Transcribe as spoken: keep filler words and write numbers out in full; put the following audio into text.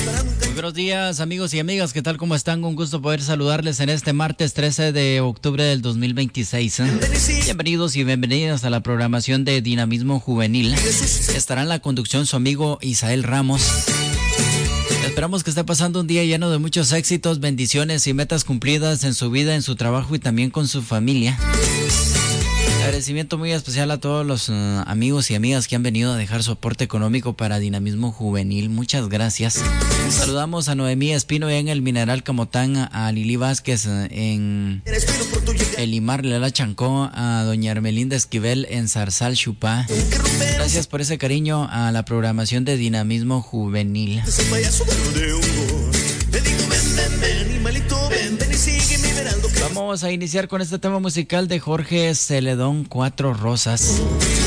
Muy buenos días, amigos y amigas, ¿qué tal? ¿Cómo están? Un gusto poder saludarles en este martes trece de octubre del dos mil veintiséis. ¿eh? Bienvenidos y bienvenidas a la programación de Dinamismo Juvenil. Estará en la conducción su amigo Isael Ramos. Esperamos que esté pasando un día lleno de muchos éxitos, bendiciones y metas cumplidas en su vida, en su trabajo y también con su familia. Agradecimiento muy especial a todos los uh, amigos y amigas que han venido a dejar su aporte económico para Dinamismo Juvenil. Muchas gracias. Saludamos a Noemí Espino en el Mineral Camotán, a Lili Vázquez en Elimar Lela Chancó, a doña Hermelinda Esquivel en Zarzal Chupá. Gracias por ese cariño a la programación de Dinamismo Juvenil. Vamos a iniciar con este tema musical de Jorge Celedón, Cuatro Rosas.